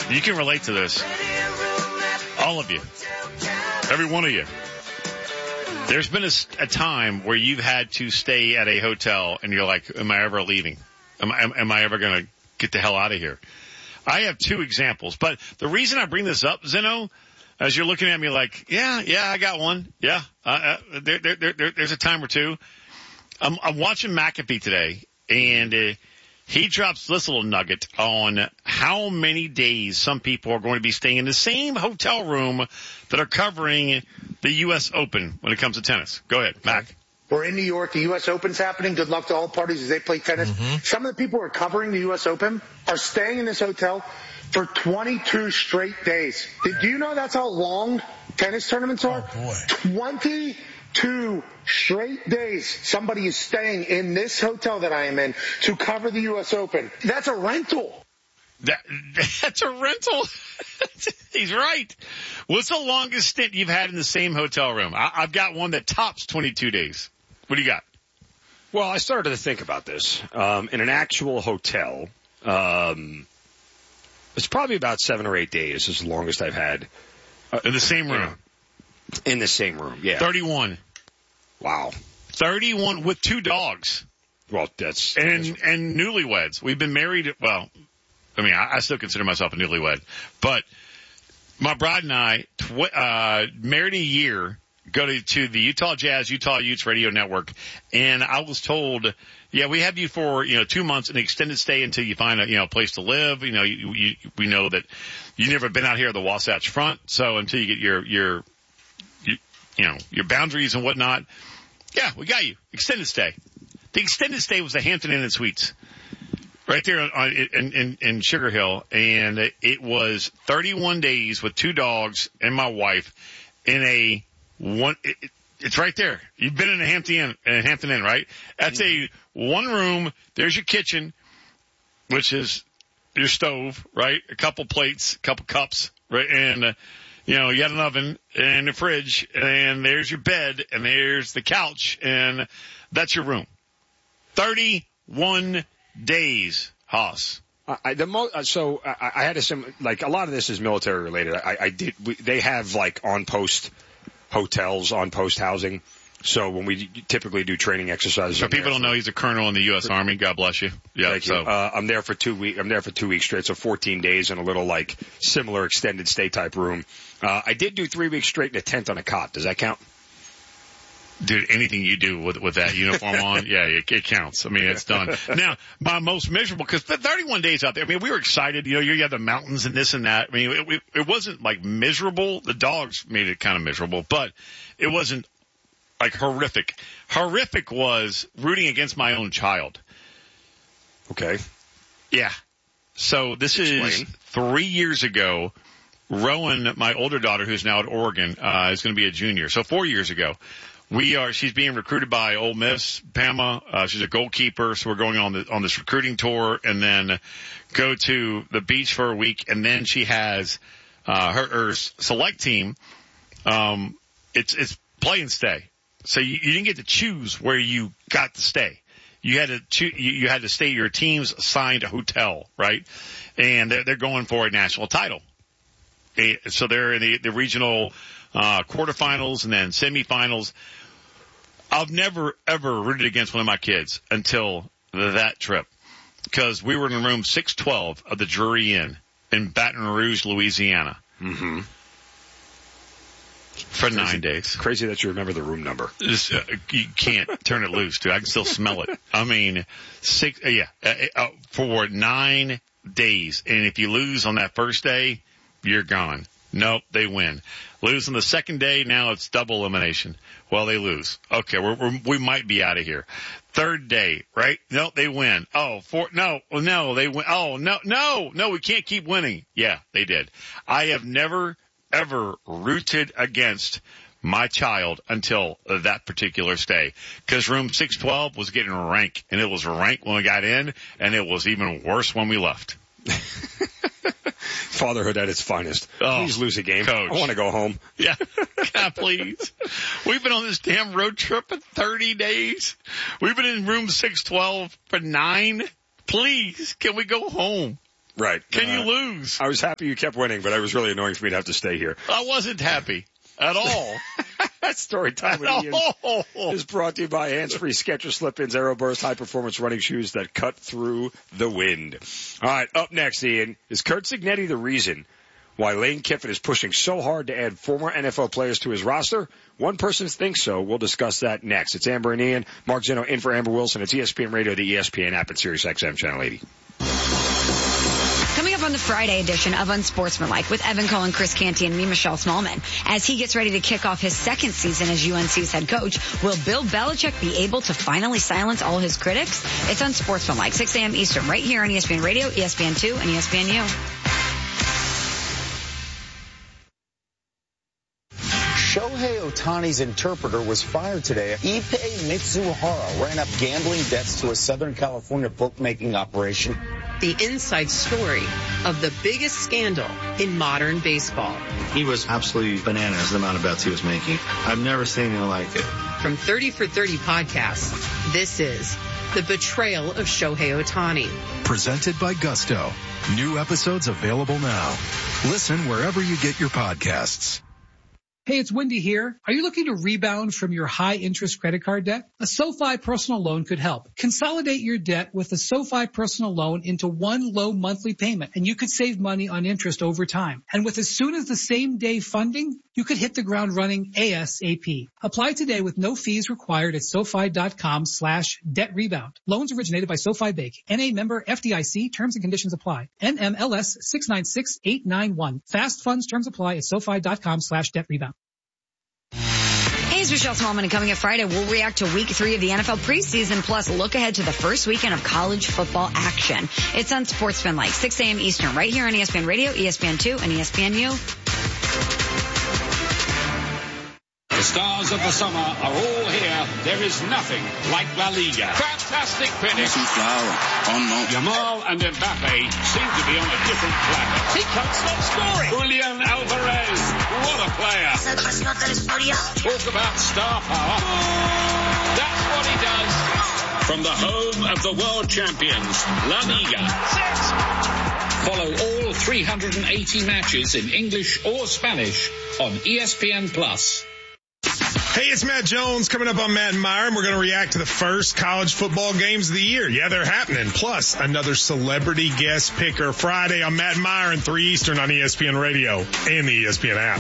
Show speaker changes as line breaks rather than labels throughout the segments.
You can relate to this. All of you. Every one of you. There's been a time where you've had to stay at a hotel and you're like, am I ever leaving? Am I ever going to get the hell out of here? I have two examples, but the reason I bring this up, Zeno, as you're looking at me like, yeah, I got one. Yeah. There's a time or two. I'm watching McAfee today and, he drops this little nugget on how many days some people are going to be staying in the same hotel room that are covering the U.S. Open when it comes to tennis. Go ahead, Mac.
We're in New York. The U.S. Open's happening. Good luck to all parties as they play tennis. Mm-hmm. Some of the people who are covering the U.S. Open are staying in this hotel for 22 straight days. Do you know that's how long tennis tournaments are?
Oh, boy.
22 straight days somebody is staying in this hotel that I am in to cover the U.S. Open. That's a rental.
That's a rental? He's right. What's the longest stint you've had in the same hotel room? I've got one that tops 22 days. What do you got?
Well, I started to think about this. In an actual hotel, it's probably about 7 or 8 days is the longest I've had.
In the same room?
In the same room, yeah.
31.
Wow.
31 with 2 dogs.
Well, that's...
And newlyweds. We've been married, well, I mean, I still consider myself a newlywed. But my bride and I, married a year, go to the Utah Jazz, Utah Utes Radio Network, and I was told, yeah, we have you for, 2 months, an extended stay until you find a place to live. We know that you've never been out here at the Wasatch Front, so until you get your boundaries and whatnot, yeah, we got you. Extended stay. The extended stay was the Hampton Inn and Suites. Right there in Sugar Hill, and it was 31 days with 2 dogs and my wife in it's right there. You've been in a Hampton Inn, right? That's a one room. There's your kitchen, which is your stove, right? A couple plates, a couple cups, right? And, you got an oven and a fridge, and there's your bed, and there's the couch, and that's your room. 31 days, Haas.
I had a a lot of this is military related. They have on-post hotels, on-post housing. So when we typically do training exercises.
So people don't know he's a colonel in the U.S. Army. God bless you. Yeah.
Thank you. I'm there for 2 weeks. I'm there for 2 weeks straight. So 14 days in a little similar extended stay type room. I did do 3 weeks straight in a tent on a cot. Does that count?
Dude, anything you do with that uniform on, yeah, it counts. I mean, it's done. Now, my most miserable, because 31 days out there, I mean, we were excited. You have the mountains and this and that. I mean, it wasn't miserable. The dogs made it kind of miserable, but it wasn't horrific. Horrific was rooting against my own child.
Okay.
Yeah. So this is 3 years ago. Rowan, my older daughter, who's now at Oregon, is going to be a junior. So 4 years ago. She's being recruited by Ole Miss, Pama. She's a goalkeeper, so we're going on this recruiting tour and then go to the beach for a week. And then she has, her select team. It's play and stay. So you didn't get to choose where you got to stay. You had to stay at your team's assigned hotel, right? And they're going for a national title. So they're in the regional, quarterfinals and then semifinals. I've never, ever rooted against one of my kids until that trip. Because we were in room 612 of the Drury Inn in Baton Rouge, Louisiana. Mm-hmm. For 9 days.
Crazy that you remember the room number.
You can't turn it loose, dude. I can still smell it. I mean, for 9 days. And if you lose on that first day, you're gone. Nope, they win. Lose on the second day, now it's double elimination. Well, they lose. Okay, we might be out of here. Third day, right? No, they win. Oh, no, they win. Oh, no, we can't keep winning. Yeah, they did. I have never, ever rooted against my child until that particular stay. Because room 612 was getting rank, and it was rank when we got in, and it was even worse when we left.
Fatherhood at its finest.
Oh,
please lose a game.
Coach.
I want to go home.
Yeah. God, please. We've been on this damn road trip for 30 days. We've been in room 612 for 9. Please, can we go home?
Right.
Can you lose?
I was happy you kept winning, but it was really annoying for me to have to stay here.
I wasn't happy at all.
Story time with Ian is brought to you by Hands-Free Skechers Slip-Ins Aeroburst high-performance running shoes that cut through the wind. All right, up next, Ian, is Curt Cignetti the reason why Lane Kiffin is pushing so hard to add former NFL players to his roster? One person thinks so. We'll discuss that next. It's Amber and Ian. Mark Zeno in for Amber Wilson. It's ESPN Radio, the ESPN app, and Sirius XM Channel 80.
Coming up on the Friday edition of Unsportsmanlike with Evan Cohen, Chris Canty, and me, Michelle Smallman. As he gets ready to kick off his second season as UNC's head coach, will Bill Belichick be able to finally silence all his critics? It's Unsportsmanlike, 6 a.m. Eastern, right here on ESPN Radio, ESPN2, and ESPNU.
Shohei Ohtani's interpreter was fired today. Ippei Mitsuhara ran up gambling debts to a Southern California bookmaking operation.
The inside story of the biggest scandal in modern baseball.
He was absolutely bananas, the amount of bets he was making. I've never seen anything like it.
From 30 for 30 podcasts, this is The Betrayal of Shohei Ohtani.
Presented by Gusto. New episodes available now. Listen wherever you get your podcasts.
Hey, it's Wendy here. Are you looking to rebound from your high-interest credit card debt? A SoFi personal loan could help. Consolidate your debt with a SoFi personal loan into one low monthly payment, and you could save money on interest over time. And with as soon as the same day funding, you could hit the ground running ASAP. Apply today with no fees required at SoFi.com/debt rebound. Loans originated by SoFi Bank. NA member FDIC. Terms and conditions apply. NMLS 696891. Fast funds terms apply at SoFi.com/debt rebound.
Hey, it's Michelle Smallman, and coming up Friday, we'll react to Week 3 of the NFL preseason, plus look ahead to the first weekend of college football action. It's Unsportsmanlike, 6 a.m. Eastern, right here on ESPN Radio, ESPN2, and ESPNU.
The stars of the summer are all here. There is nothing like La Liga. Fantastic finish. Yamal and Mbappe seem to be on a different planet. He can't stop scoring. Julian Alvarez, what a player. Talk about star power. That's what he does. From the home of the world champions, La Liga. Follow all 380 matches in English or Spanish on ESPN+.
Hey, it's Matt Jones coming up on Matt and Myron. We're going to react to the first college football games of the year. Yeah, they're happening. Plus, another celebrity guest picker Friday on Matt and Myron, 3 Eastern on ESPN Radio and the ESPN app.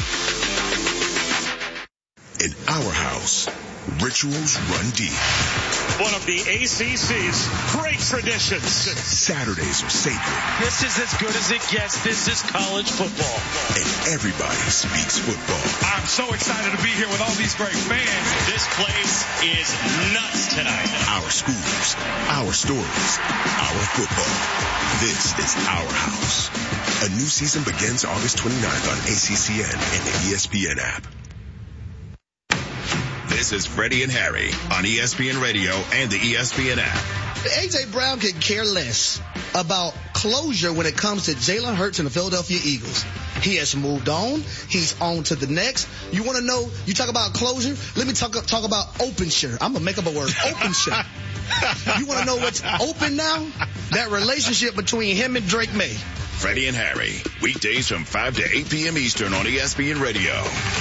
In our house, rituals run deep.
One of the ACC's great traditions.
Saturdays are sacred.
This is as good as it gets. This is college football.
And everybody speaks football.
I'm so excited to be here with all these great fans. This place is nuts tonight.
Our schools, our stories, our football. This is our house. A new season begins August 29th on ACCN and the ESPN app. This is Freddie and Harry on ESPN Radio and the ESPN app.
A.J. Brown could care less about closure when it comes to Jalen Hurts and the Philadelphia Eagles. He has moved on. He's on to the next. You want to know, you talk about closure? Let me talk about open shirt. I'm going to make up a word. Open shirt. You want to know what's open now? That relationship between him and Drake May.
Freddie and Harry, weekdays from 5 to 8 p.m. Eastern on ESPN Radio.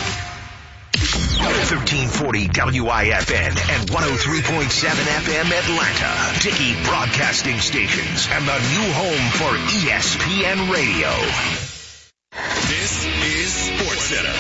1340 WIFN and 103.7 FM Atlanta. Dickey Broadcasting Stations and the new home for ESPN Radio.
This is SportsCenter.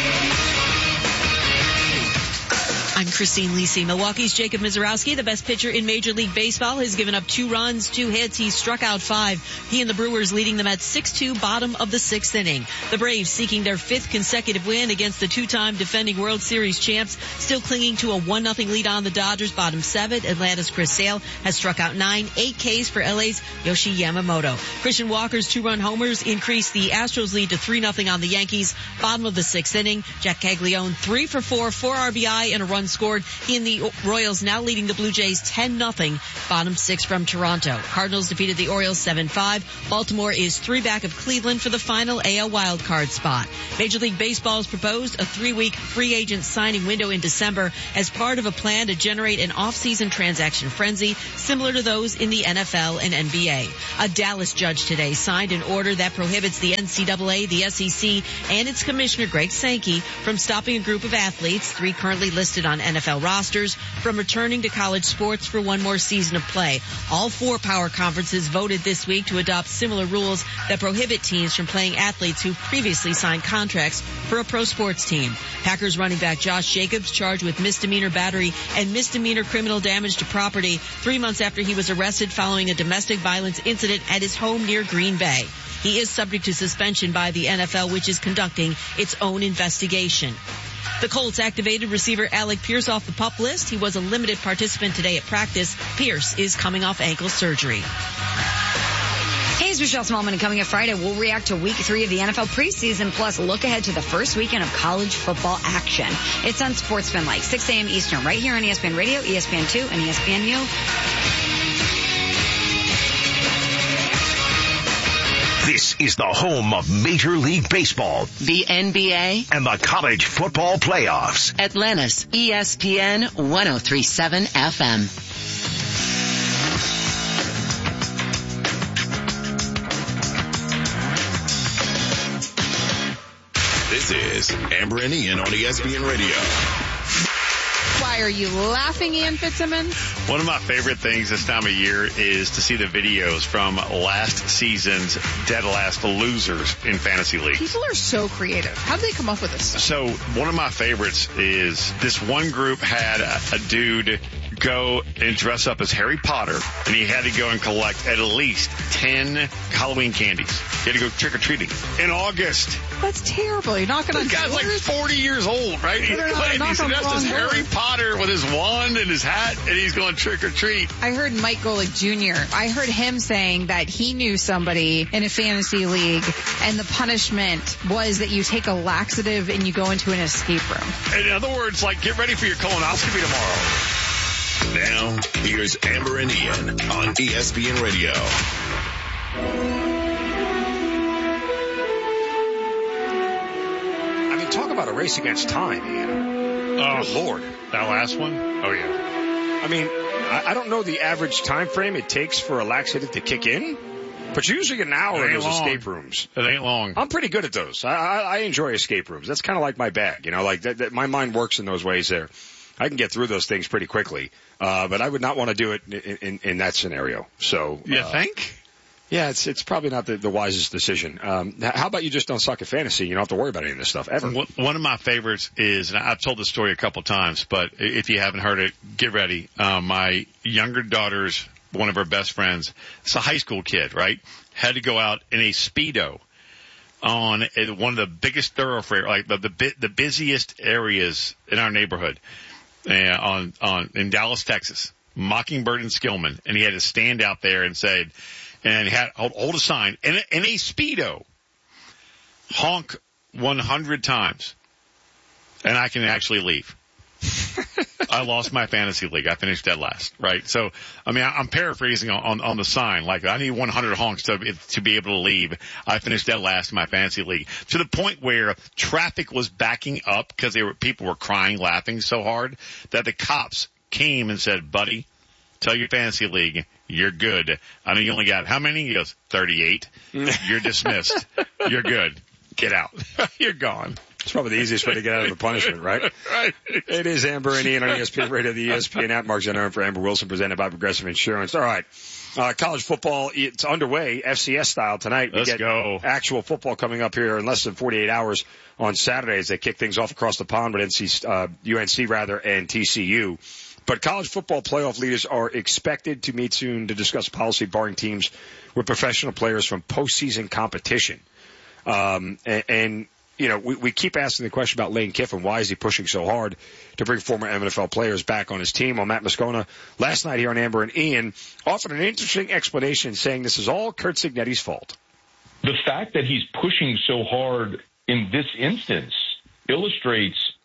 I'm Christine Lisi. Milwaukee's Jacob Mizorowski, the best pitcher in Major League Baseball, has given up 2 runs, 2 hits. He's struck out 5. He and the Brewers leading them at 6-2, bottom of the 6th inning. The Braves seeking their 5th consecutive win against the 2-time defending World Series champs, still clinging to a 1-0 lead on the Dodgers, bottom 7. Atlanta's Chris Sale has struck out 9, 8 Ks for LA's Yoshi Yamamoto. Christian Walker's 2-run homers increased the Astros lead to 3-0 on the Yankees, bottom of the 6th inning. Jack Caglione 3 for 4, 4 RBI and a run runs scored. He and the Royals now leading the Blue Jays 10-0, bottom 6 from Toronto. Cardinals defeated the Orioles 7-5. Baltimore is 3 back of Cleveland for the final AL wildcard spot. Major League Baseball has proposed a 3-week free agent signing window in December as part of a plan to generate an off-season transaction frenzy similar to those in the NFL and NBA. A Dallas judge today signed an order that prohibits the NCAA, the SEC, and its commissioner Greg Sankey from stopping a group of athletes, 3 currently listed on NFL rosters, from returning to college sports for one more season of play. All 4 power conferences voted this week to adopt similar rules that prohibit teams from playing athletes who previously signed contracts for a pro sports team. Packers running back Josh Jacobs charged with misdemeanor battery and misdemeanor criminal damage to property 3 months after he was arrested following a domestic violence incident at his home near Green Bay. He is subject to suspension by the NFL, which is conducting its own investigation. The Colts activated receiver Alec Pierce off the PUP list. He was a limited participant today at practice. Pierce is coming off ankle surgery.
Hey, it's Michelle Smallman, and coming up Friday, we'll react to Week 3 of the NFL preseason, plus look ahead to the first weekend of college football action. It's on Sportsmanlike, 6 a.m. Eastern, right here on ESPN Radio, ESPN2, and ESPNU.
This is the home of Major League Baseball,
the NBA,
and the college football playoffs.
Atlanta's ESPN 103.7 FM.
This is Amber and Ian on ESPN Radio.
Why are you laughing, Ian Fitzsimmons?
One of my favorite things this time of year is to see the videos from last season's dead last losers in fantasy leagues.
People are so creative. How did they come up with this?
So one of my favorites is this one group had a dude go and dress up as Harry Potter, and he had to go and collect at least 10 Halloween candies. He had to go trick-or-treating in August.
That's terrible. You're knocking on doors.
The guy's like 40 years old, right? He's dressed as Harry Potter with his wand and his hat, and he's going trick-or-treat.
I heard Mike Golick Jr. I heard him saying that he knew somebody in a fantasy league, and the punishment was that you take a laxative and you go into an escape room.
In other words, like, get ready for your colonoscopy tomorrow.
Now, here's Amber and Ian on ESPN Radio.
I mean, talk about a race against time, Ian.
Oh,
good Lord.
That last one? Oh, yeah.
I mean, I don't know the average time frame it takes for a laxative to kick in, but usually an hour in those escape rooms.
It ain't long.
I'm pretty good at those. I enjoy escape rooms. That's kind of like my bag, you know, like that my mind works in those ways there. I can get through those things pretty quickly, but I would not want to do it in that scenario. So
you think?
Yeah, it's probably not the wisest decision. How about you just don't suck at fantasy? You don't have to worry about any of this stuff ever.
One of my favorites is, and I've told this story a couple times, but if you haven't heard it, get ready. My younger daughter's one of her best friends. It's a high school kid, right? Had to go out in a Speedo on one of the biggest thoroughfares, like the busiest areas in our neighborhood. In Dallas, Texas, Mockingbird and Skillman, and he had to stand out there and say, and he had hold a sign in a Speedo, honk 100 times, and I can actually leave. I lost my fantasy league. I finished dead last, right? So, I mean, I'm paraphrasing on the sign. Like, I need 100 honks to be able to leave. I finished dead last in my fantasy league, to the point where traffic was backing up because people were crying, laughing so hard that the cops came and said, "Buddy, tell your fantasy league you're good. I know you only got how many?" He goes, 38. You're dismissed. You're good. Get out. You're gone.
It's probably the easiest way to get out of the punishment, right?
Right.
It is Amber and Ian on ESPN Radio, the ESPN app. Mark Zenner for Amber Wilson, presented by Progressive Insurance. All right. College football, it's underway, FCS style tonight.
Let's go.
Actual football coming up here in less than 48 hours on Saturday as they kick things off across the pond with UNC rather, and TCU. But college football playoff leaders are expected to meet soon to discuss policy barring teams with professional players from postseason competition. And you know, we keep asking the question about Lane Kiffin. Why is he pushing so hard to bring former NFL players back on his team? Well, Matt Moscona last night here on Amber and Ian offered an interesting explanation, saying this is all Curt Cignetti's fault.
The fact that he's pushing so hard in this instance illustrates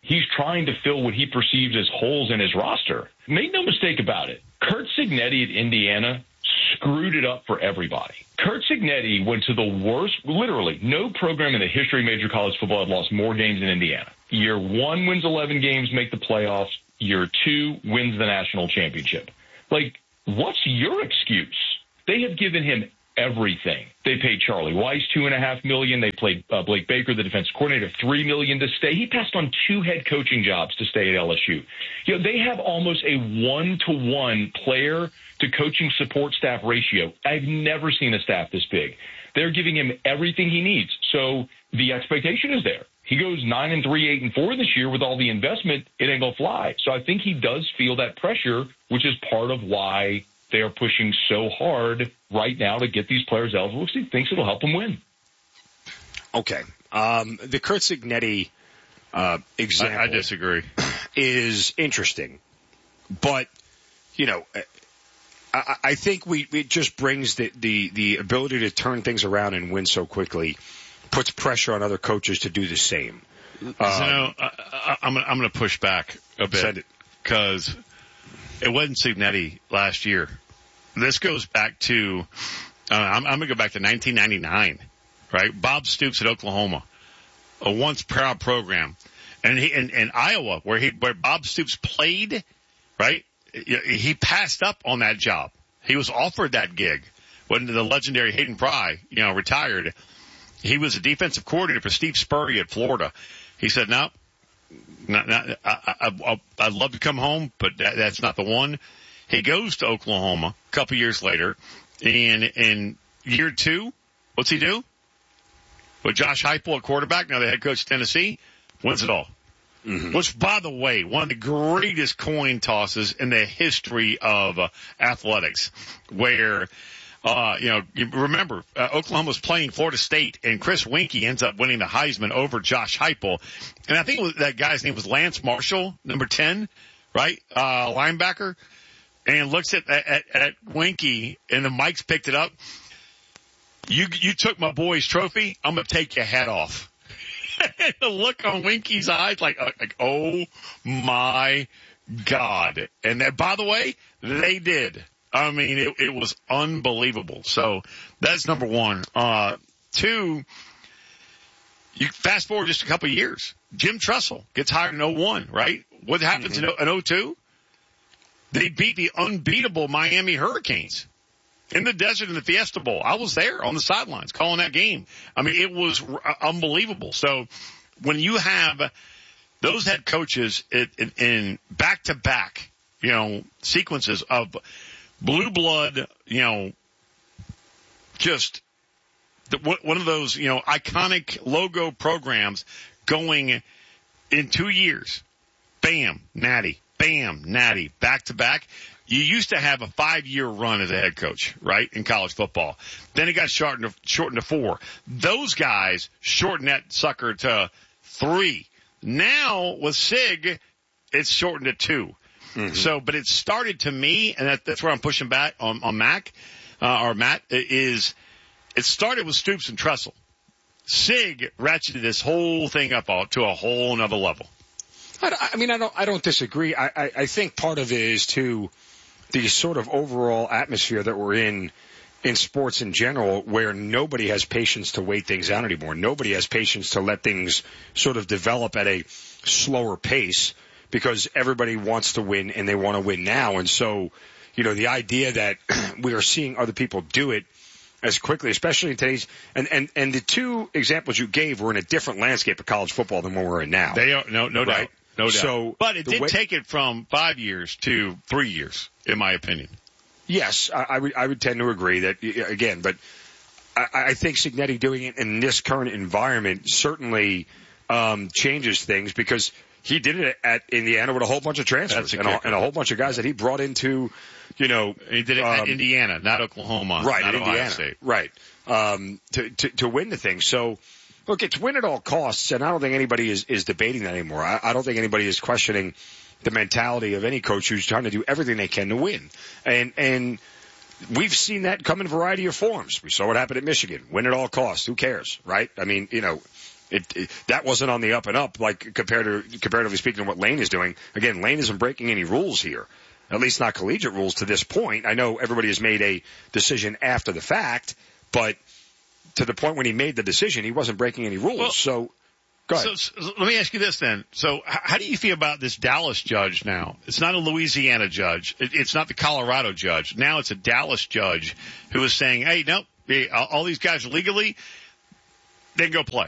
he's trying to fill what he perceives as holes in his roster. Make no mistake about it. Curt Cignetti at Indiana screwed it up for everybody. Curt Cignetti went to the worst, literally, no program in the history of major college football had lost more games than Indiana. Year 1 wins 11 games, make the playoffs. Year 2 wins the national championship. Like, what's your excuse? They have given him everything. They paid Charlie Weiss $2.5 million. They paid Blake Baker, the defense coordinator, $3 million to stay. He passed on 2 head coaching jobs to stay at LSU. You know, they have almost a 1-to-1 player to coaching support staff ratio. I've never seen a staff this big. They're giving him everything he needs. So the expectation is there. He goes 9-3, 8-4 this year with all the investment. It ain't gonna fly. So I think he does feel that pressure, which is part of why they are pushing so hard right now to get these players eligible because he thinks it'll help them win.
Okay. The Curt Cignetti example
I disagree.
Is interesting. But, you know, I think it just brings the ability to turn things around and win so quickly, puts pressure on other coaches to do the same.
I'm going to push back a bit because it wasn't Cignetti last year. This goes back to, I'm going to go back to 1999, right? Bob Stoops at Oklahoma, a once proud program. And in Iowa, where Bob Stoops played, right? He passed up on that job. He was offered that gig when the legendary Hayden Fry, retired. He was a defensive coordinator for Steve Spurrier at Florida. He said, no, I'd love to come home, but that's not the one. He goes to Oklahoma a couple years later, and in year 2, what's he do? With Josh Heupel at quarterback, now the head coach of Tennessee, wins it all. Mm-hmm. Which, by the way, one of the greatest coin tosses in the history of athletics, where, you remember, Oklahoma was playing Florida State, and Chris Winkie ends up winning the Heisman over Josh Heupel. And I think that guy's name was Lance Marshall, number 10, right? Linebacker. And looks at Winkie, and the Mike's picked it up. You took my boy's trophy. I'm going to take your hat off. The look on Winkie's eyes, like, oh my God. And that, by the way, they did. I mean, it was unbelievable. So that's number 1. 2, you fast forward just a couple of years. Jim Tressel gets hired in 2001, right? What happens in 2002? They beat the unbeatable Miami Hurricanes in the desert in the Fiesta Bowl. I was there on the sidelines calling that game. I mean, it was unbelievable. So when you have those head coaches in back-to-back, sequences of blue blood, just one of those, iconic logo programs going in 2 years, bam, natty. Bam, natty, back-to-back. You used to have a 5-year run as a head coach, right, in college football. Then it got shortened to 4. Those guys shortened that sucker to 3. Now, with Sig, it's shortened to 2. Mm-hmm. So, but it started to me, and that's where I'm pushing back on Matt, is it started with Stoops and Tressel. Sig ratcheted this whole thing up to a whole nother level.
I don't disagree. I think part of it is to the sort of overall atmosphere that we're in sports in general, where nobody has patience to wait things out anymore. Nobody has patience to let things sort of develop at a slower pace because everybody wants to win and they want to win now. And so, the idea that we are seeing other people do it as quickly, especially in today's, and the 2 examples you gave were in a different landscape of college football than where we're in now.
They are, no
right?
doubt. No doubt.
So,
but it did take it from 5 years to 3 years, in my opinion.
Yes, I would tend to agree that, again, but I think Cignetti doing it in this current environment certainly changes things because he did it at Indiana with a whole bunch of transfers and a whole bunch of guys that he brought into,
He did it at Indiana, not Oklahoma.
Right,
not
Indiana.
Ohio State.
Right. To win the thing. So, look, it's win at all costs, and I don't think anybody is debating that anymore. I don't think anybody is questioning the mentality of any coach who's trying to do everything they can to win. And we've seen that come in a variety of forms. We saw what happened at Michigan. Win at all costs. Who cares, right? I mean, That wasn't on the up and up, like comparatively speaking to what Lane is doing. Again, Lane isn't breaking any rules here, at least not collegiate rules to this point. I know everybody has made a decision after the fact, but to the point when he made the decision, he wasn't breaking any rules.
Well,
so, go ahead.
So let me ask you this then. So how do you feel about this Dallas judge now? It's not a Louisiana judge. It's not the Colorado judge. Now it's a Dallas judge who is saying, hey, no, all these guys legally, they can go play.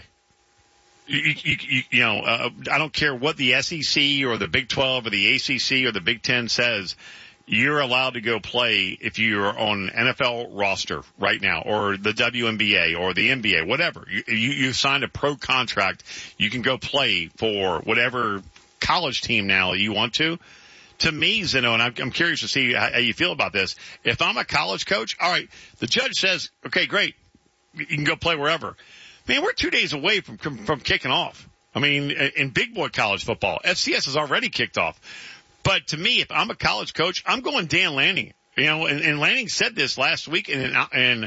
I don't care what the SEC or the Big 12 or the ACC or the Big 10 says. You're allowed to go play if you're on an NFL roster right now, or the WNBA or the NBA, whatever. You signed a pro contract. You can go play for whatever college team now you want to. To me, Zeno, and I'm curious to see how you feel about this. If I'm a college coach, all right, the judge says, okay, great, you can go play wherever. Man, we're 2 days away from kicking off. I mean, in big boy college football, FCS has already kicked off. But to me, if I'm a college coach, I'm going Dan Lanning. And Lanning said this last week, and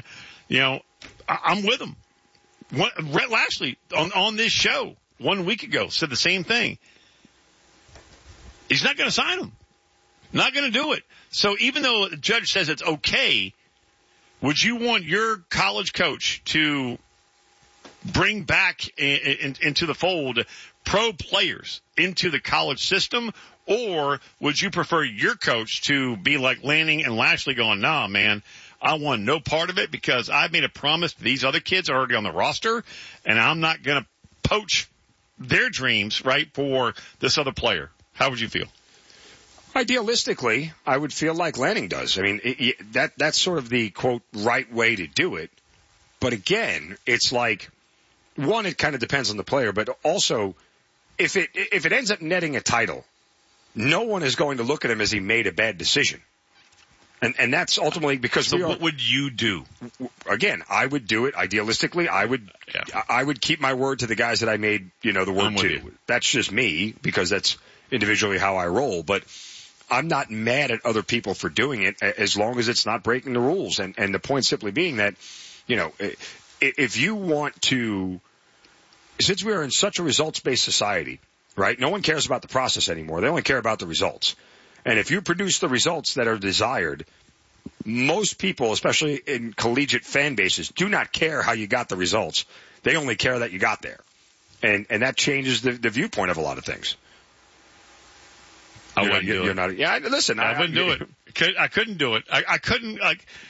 I'm with him. Rhett Lashley on this show 1 week ago said the same thing. He's not going to sign him. Not going to do it. So even though the judge says it's okay, would you want your college coach to bring back into the fold pro players into the college system? Or would you prefer your coach to be like Lanning and Lashley going, nah, man, I want no part of it because I made a promise to these other kids already on the roster, and I'm not going to poach their dreams, right, for this other player. How would you feel?
Idealistically, I would feel like Lanning does. I mean, that's sort of the, quote, right way to do it. But again, it's like, one, it kind of depends on the player, but also if it ends up netting a title, no one is going to look at him as he made a bad decision. And that's ultimately because
what would you do?
Again, I would do it idealistically. I would keep my word to the guys that I made, the word to. That's just me because that's individually how I roll. But I'm not mad at other people for doing it as long as it's not breaking the rules. And the point simply being that, if you want to, since we are in such a results-based society, right? No one cares about the process anymore. They only care about the results. And if you produce the results that are desired, most people, especially in collegiate fan bases, do not care how you got the results. They only care that you got there. And that changes the viewpoint of a lot of things.
I wouldn't do it.
Yeah, listen.
I wouldn't do it. I couldn't do it. I couldn't,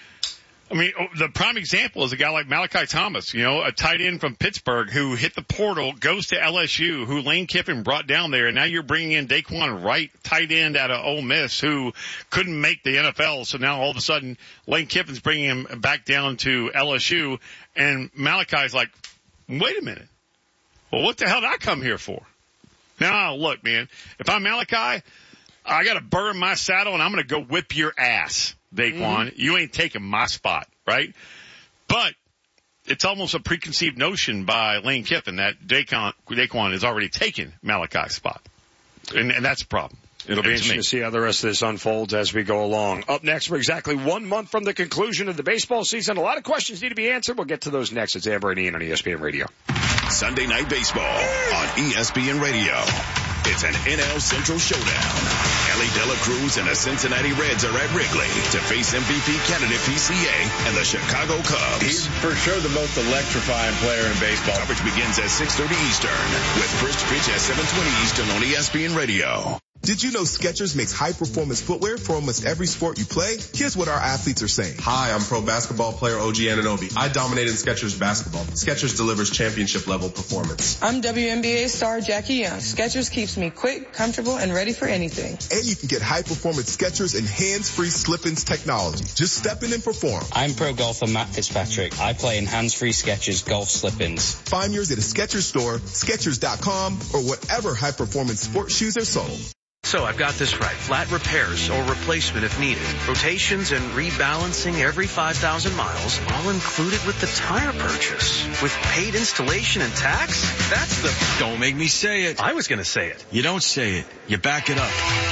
the prime example is a guy like Malachi Thomas, a tight end from Pittsburgh who hit the portal, goes to LSU, who Lane Kiffin brought down there, and now you're bringing in Daquan Wright, tight end out of Ole Miss, who couldn't make the NFL, so now all of a sudden Lane Kiffin's bringing him back down to LSU, and Malachi's like, wait a minute. Well, what the hell did I come here for? Now, look, man, if I'm Malachi, I got to burn my saddle, and I'm going to go whip your ass. Daquan, you ain't taking my spot, right? But it's almost a preconceived notion by Lane Kiffin that Daquan has already taken Malachi's spot. And that's a problem.
It'll be interesting to see how the rest of this unfolds as we go along. Up next, we're exactly 1 month from the conclusion of the baseball season. A lot of questions need to be answered. We'll get to those next. It's Amber and Ian on ESPN Radio.
Sunday Night Baseball on ESPN Radio. It's an NL Central showdown. Ellie De La Cruz and the Cincinnati Reds are at Wrigley to face MVP candidate PCA and the Chicago Cubs.
He's for sure the most electrifying player in baseball.
Coverage begins at 6:30 Eastern with first pitch at 7:20 Eastern on ESPN Radio.
Did you know Skechers makes high-performance footwear for almost every sport you play? Here's what our athletes are saying. Hi, I'm pro basketball player OG Anunoby. I dominate in Skechers basketball. Skechers delivers championship-level performance.
I'm WNBA star Jackie Young. Skechers keeps me quick, comfortable, and ready for anything.
And you can get high-performance Skechers and hands-free slip-ins technology. Just step in and perform.
I'm pro golfer Matt Fitzpatrick. I play in hands-free Skechers golf slip-ins.
Find yours at a Skechers store, Skechers.com, or whatever high-performance sports shoes are sold.
So I've got this right. Flat repairs or replacement if needed. Rotations and rebalancing every 5,000 miles, all included with the tire purchase. With paid installation and tax? That's the...
Don't make me say it.
I was going to say it.
You don't say it. You back it up.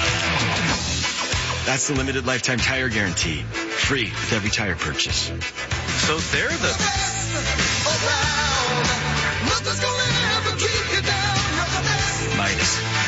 That's the limited lifetime tire guarantee. Free with every tire purchase.
So they're the...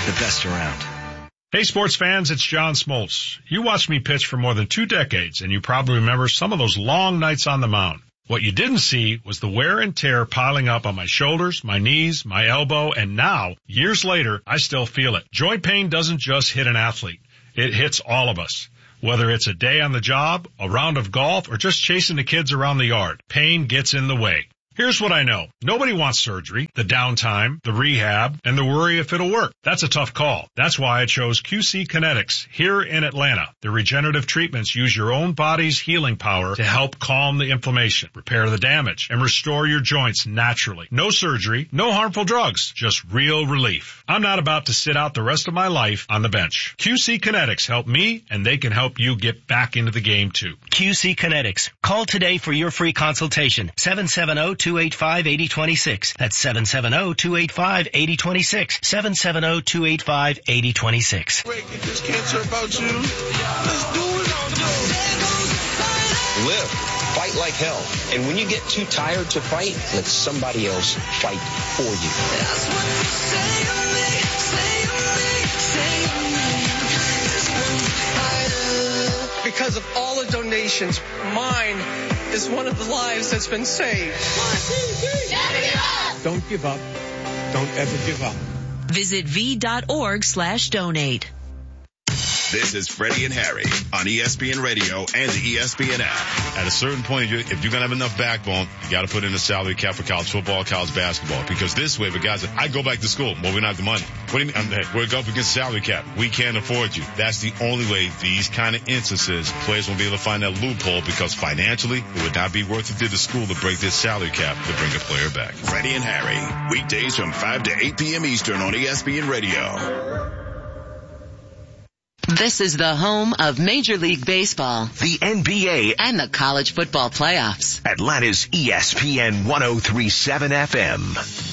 the best around.
Hey sports fans, it's John Smoltz. You watched me pitch for more than 2 decades, and you probably remember some of those long nights on the mound. What you didn't see was the wear and tear piling up on my shoulders, my knees, my elbow, and now, years later, I still feel it. Joint pain doesn't just hit an athlete. It hits all of us. Whether it's a day on the job, a round of golf, or just chasing the kids around the yard, pain gets in the way. Here's what I know. Nobody wants surgery, the downtime, the rehab, and the worry if it'll work. That's a tough call. That's why I chose QC Kinetics here in Atlanta. The regenerative treatments use your own body's healing power to help calm the inflammation, repair the damage, and restore your joints naturally. No surgery, no harmful drugs, just real relief. I'm not about to sit out the rest of my life on the bench. QC Kinetics help me, and they can help you get back into the game too.
QC Kinetics. Call today for your free consultation. 770-285-8026. That's 770-285-8026. 770-285-8026.
This cancer about you. Let's do it.
Live. Fight like hell. And when you get too tired to fight, let somebody else fight for you. That's what you say to me, say to me, say to me.
Because of all the donations, mine is one of the lives that's been saved.
Don't give up. Don't ever give up.
Visit v.org/donate.
This is Freddie and Harry on ESPN Radio and the ESPN app.
At a certain point, if you're going to have enough backbone, you got to put in a salary cap for college football, college basketball. Because this way, if a guy says, I go back to school, well, we don't have the money. What do you mean? We're up against salary cap. We can't afford you. That's the only way these kind of instances, players won't be able to find that loophole because financially, it would not be worth it to the school to break this salary cap to bring a player back.
Freddie and Harry, weekdays from 5 to 8 p.m. Eastern on ESPN Radio.
This is the home of Major League Baseball,
the NBA,
and the college football playoffs.
Atlanta's ESPN 103.7 FM.